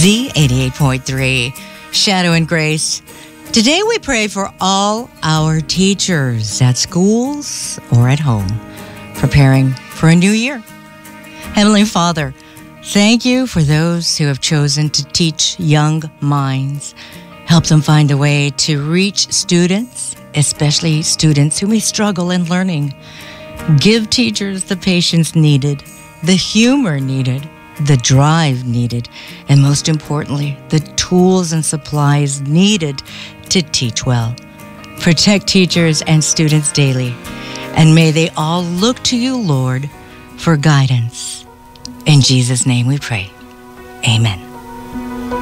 Z88.3, Shadow and Grace. Today we pray for all our teachers at schools or at home, preparing for a new year. Heavenly Father, thank you for those who have chosen to teach young minds. Help them find a way to reach students, especially students who may struggle in learning. Give teachers the patience needed, the humor needed, the drive needed, and most importantly, the tools and supplies needed to teach well. Protect teachers and students daily, and may they all look to you, Lord, for guidance. In Jesus' name we pray. Amen.